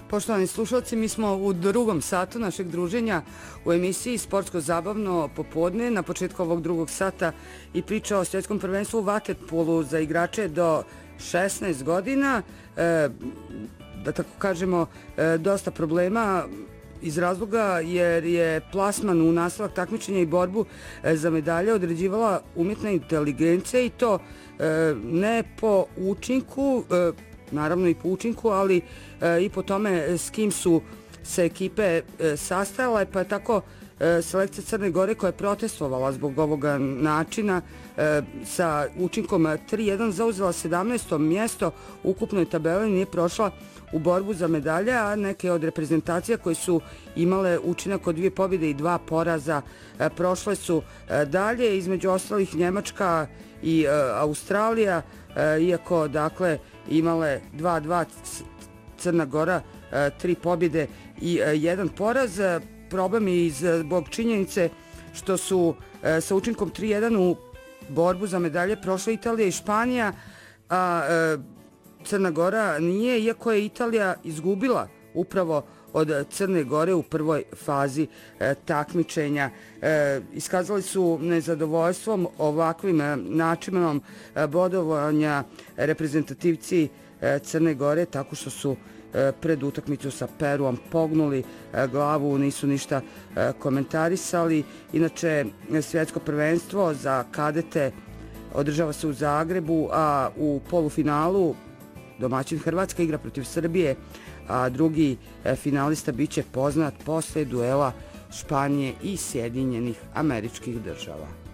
Poštovani slušalci, mi smo u drugom satu našeg druženja u emisiji Sportsko-zabavno popodne. Na početku ovog drugog sata i priča o svjetskom prvenstvu u vaterpolu za igrače do 16 godina. Da tako kažemo, dosta problema iz razloga jer je plasman u nastavak takmičenja i borbu za medalje određivala umjetna inteligencija i to ne po učinku, naravno i po učinku, ali i po tome s kim su se ekipe sastajale, pa je tako selekcija Crne Gore koja je protestovala zbog ovoga načina sa učinkom 3-1 zauzela 17. mjesto u ukupnoj tabeli, nije prošla u borbu za medalje, a neke od reprezentacija koje su imale učinak od 2 pobjede i 2 poraza prošle su dalje, između ostalih Njemačka i Australija, iako dakle imale 2-2, Crna Gora 3 pobjede i 1 poraz. Problem je zbog činjenice što su sa učinkom 3-1 u borbu za medalje prošle Italija i Španija, a Crna Gora nije, iako je Italija izgubila upravo od Crne Gore u prvoj fazi takmičenja. Iskazali su nezadovoljstvom ovakvim načinom bodovanja reprezentativci Crne Gore tako što su pred utakmicu sa Peruom pognuli glavu, nisu ništa komentarisali. Inače, svjetsko prvenstvo za kadete održava se u Zagrebu, a u polufinalu domaćin Hrvatska igra protiv Srbije, a drugi finalista biće poznat posle duela Španije i Sjedinjenih Američkih Država.